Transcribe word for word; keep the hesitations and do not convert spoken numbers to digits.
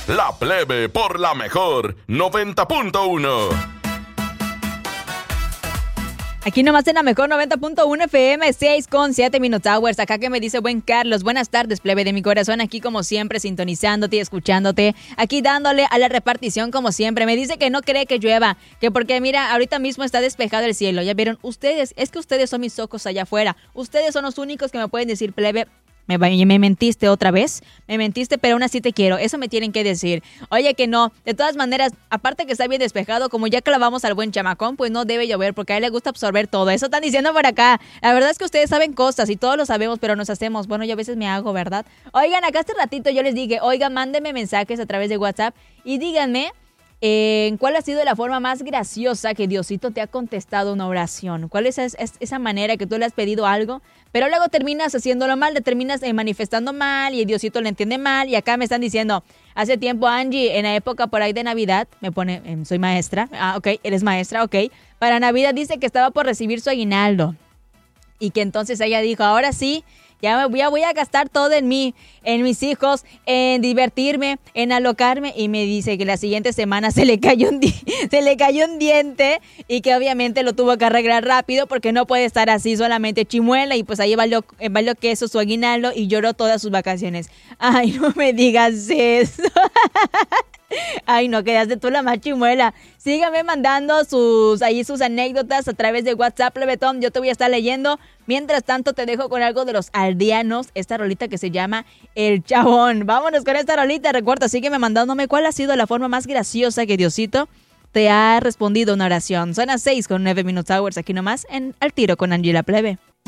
La Plebe por la mejor noventa punto uno. Aquí nomás en la mejor noventa punto uno F M, seis con siete Minute Hours. Acá que me dice buen Carlos, buenas tardes, plebe de mi corazón. Aquí como siempre sintonizándote y escuchándote. Aquí dándole a la repartición como siempre. Me dice que no cree que llueva, que porque mira, ahorita mismo está despejado el cielo. Ya vieron, ustedes, es que ustedes son mis ojos allá afuera. Ustedes son los únicos que me pueden decir, plebe, Me, me mentiste otra vez, me mentiste, pero aún así te quiero. Eso me tienen que decir. Oye, que no. De todas maneras, aparte que está bien despejado, como ya clavamos al buen chamacón, pues no debe llover porque a él le gusta absorber todo. Eso están diciendo por acá. La verdad es que ustedes saben cosas y todos lo sabemos, pero nos hacemos. Bueno, yo a veces me hago, ¿verdad? Oigan, acá hace ratito yo les dije, oigan, mándenme mensajes a través de WhatsApp y díganme Eh, ¿cuál ha sido la forma más graciosa que Diosito te ha contestado una oración? ¿Cuál es, es, es esa manera que tú le has pedido algo, pero luego terminas haciéndolo mal, le terminas eh, manifestando mal y Diosito le entiende mal? Y acá me están diciendo, hace tiempo Angie, en la época por ahí de Navidad, me pone, eh, soy maestra, ah, ok, eres maestra, ok, para Navidad dice que estaba por recibir su aguinaldo y que entonces ella dijo, ahora sí, Ya me voy a, voy a gastar todo en mí, en mis hijos, en divertirme, en alocarme. Y me dice que la siguiente semana se le cayó un, di- se le cayó un diente y que obviamente lo tuvo que arreglar rápido porque no puede estar así solamente chimuela. Y pues ahí valió, valió queso su aguinaldo y lloró todas sus vacaciones. Ay, no me digas eso. Ay, no, quedaste tú la más chimuela. Síganme mandando sus, ahí sus anécdotas a través de WhatsApp, Lebetón. Yo te voy a estar leyendo. Mientras tanto, te dejo con algo de los aldeanos. Esta rolita que se llama El Chabón. Vámonos con esta rolita. Recuerda, sígueme mandándome cuál ha sido la forma más graciosa que Diosito te ha respondido una oración. Son las seis con nueve Minute Hours aquí nomás en Al Tiro con Angie la Plebe.